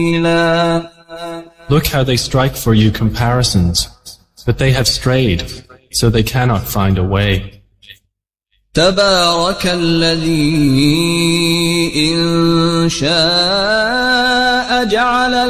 Look how they strike for you comparisons, but they have strayed, so they cannot find a way. تبارك الذي إن شاء جعل